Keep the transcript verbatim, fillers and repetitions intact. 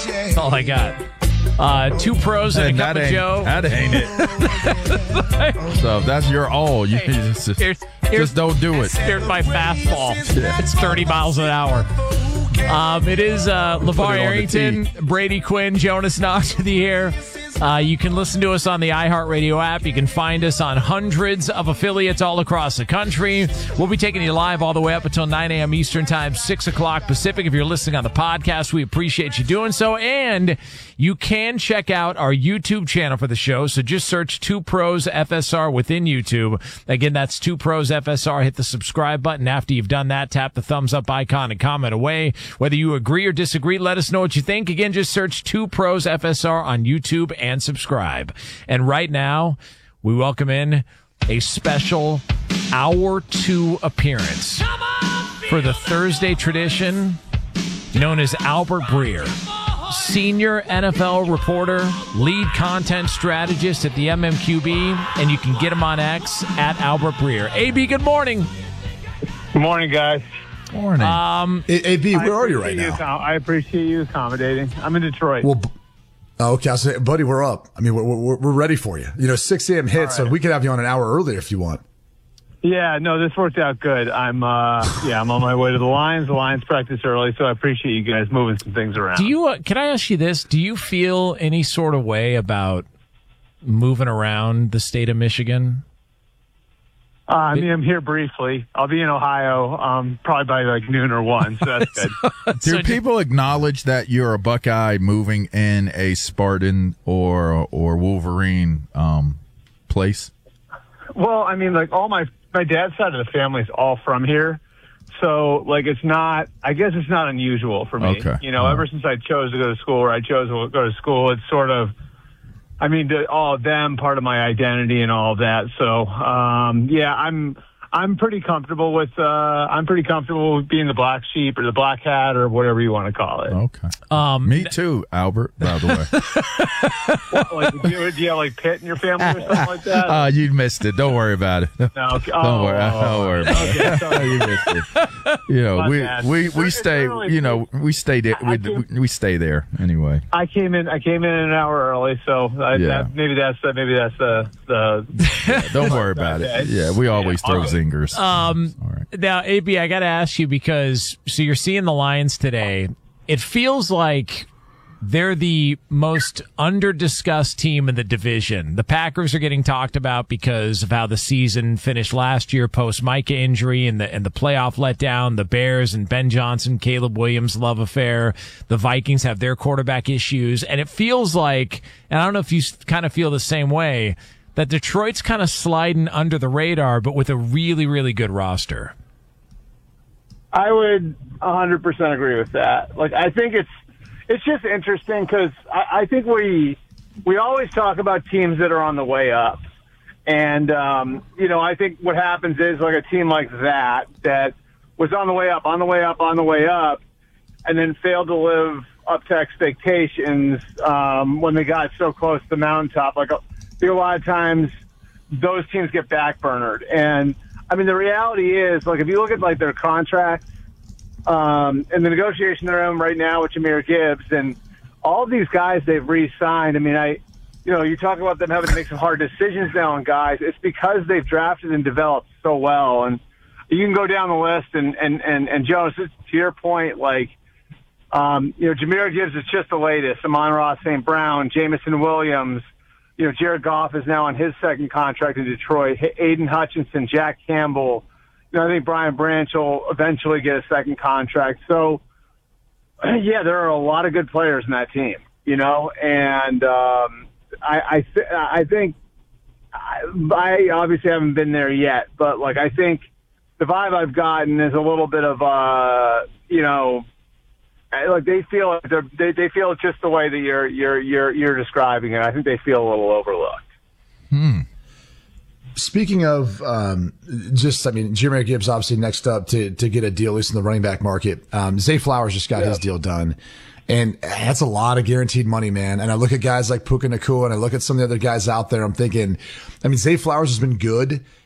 That's all I got. Uh, two pros and, And a cup that of ain't, Joe. that ain't it. So if that's your all, you just, Here's- here's- just don't do it. Here's my fastball. It's thirty miles an hour. Um, it is uh, LeVar Put it on the Arrington, Brady Quinn, Jonas Knox with you here. Uh, you can listen to us on the iHeartRadio app. You can find us on hundreds of affiliates all across the country. We'll be taking you live all the way up until nine a.m. Eastern Time, six o'clock Pacific. If you're listening on the podcast, we appreciate you doing so. And you can check out our YouTube channel for the show. So just search Two Pros F S R within YouTube. Again, that's Two Pros F S R. Hit the subscribe button. After you've done that, tap the thumbs up icon and comment away. Whether you agree or disagree, let us know what you think. Again, just search Two Pros F S R on YouTube and subscribe. And right now, we welcome in a special hour two appearance for the Thursday tradition known as Albert Breer, senior N F L reporter, lead content strategist at the M M Q B, and you can get him on X at Albert Breer. A B, good morning. Good morning, guys. Morning. Um, A B, where are you right appreciate now? accom- I appreciate you accommodating. I'm in Detroit. Well, b- oh, okay, I say, buddy, we're up. I mean, we're, we're, we're ready for you. You know, six a.m. hit, so right. we could have you on an hour earlier if you want. yeah, no, this worked out good. I'm, uh, yeah, I'm on my way to the Lions. The Lions practice early, so I appreciate you guys moving some things around. do you? Uh, can I ask you this? Do you feel any sort of way about moving around the state of Michigan? Uh, I mean, I'm here briefly. I'll be in Ohio, um, probably by like noon or one, so that's good. Do So- people acknowledge that you're a Buckeye moving in a Spartan or or Wolverine um, place? Well, I mean, like all my my dad's side of the family is all from here, so like it's not. I guess it's not unusual for me. Okay. You know, All ever right. since I chose to go to school, or I chose to go to school, it's sort of. I mean, to all of them, part of my identity and all of that. So, um, yeah, I'm I'm pretty comfortable with uh, I'm pretty comfortable with being the black sheep or the black hat or whatever you want to call it. Okay. Um, Me too, Albert, by the way. What, like, do, you, do you have like Pitt in your family or something like that? Uh, you missed it. Don't worry about it. no, okay. Don't oh, worry. Don't worry about okay, it. sorry. You missed it. You know, My we, bad. we, we It's stay, early. you know, we stay there. I We, can- we, we stay there anyway. I came in. I came in an hour early, so I, Yeah. that, maybe that's the, maybe that's the the. Don't worry about it. Yeah, we always throw zingers. Um, All right. Now, A B, I got to ask you because so you're seeing the Lions today. It feels like they're the most under-discussed team in the division. The Packers are getting talked about because of how the season finished last year post Micah injury and the and the playoff letdown. The Bears and Ben Johnson, Caleb Williams love affair. The Vikings have their quarterback issues, and it feels like, and I don't know if you kind of feel the same way, that Detroit's kind of sliding under the radar, but with a really, really good roster. I would one hundred percent agree with that. Like, I think it's it's just interesting because I, I think we we always talk about teams that are on the way up, and um, you know, I think what happens is like a team like that that was on the way up, on the way up, on the way up, and then failed to live up to expectations um, when they got so close to the mountaintop. Like, I think a lot of times those teams get backburnered. And, I mean, the reality is, like, if you look at, like, their contracts um, and the negotiation they're in right now with Jahmyr Gibbs and all of these guys they've re-signed, I mean, I, you know, you talk about them having to make some hard decisions now on guys. It's because they've drafted and developed so well. And you can go down the list and, and, and, and Jonas, to your point, like, Um, you know, Jahmyr Gibbs is just the latest. Amon-Ra Saint Brown, Jamison Williams. You know, Jared Goff is now on his second contract in Detroit. H- Aiden Hutchinson, Jack Campbell. You know, I think Brian Branch will eventually get a second contract. So, yeah, there are a lot of good players in that team. You know, and um, I, I, th- I think I, I obviously haven't been there yet, but like I think the vibe I've gotten is a little bit of, uh, you know. Like they feel like they're, they they feel just the way that you're you're you're you're describing it. I think they feel a little overlooked. Hmm. Speaking of um, just, I mean, Jahmyr Gibbs obviously next up to to get a deal, at least in the running back market. Um, Zay Flowers just got Yeah. his deal done. And that's a lot of guaranteed money, man. And I look at guys like Puka Nacua and I look at some of the other guys out there. I'm thinking, I mean, Zay Flowers has been good.